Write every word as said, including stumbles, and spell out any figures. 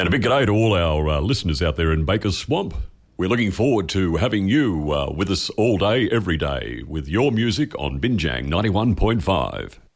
And a big g'day to all our uh, listeners out there in Baker's Swamp. We're looking forward to having you uh, with us all day, every day, with your music on Binjang ninety-one point five.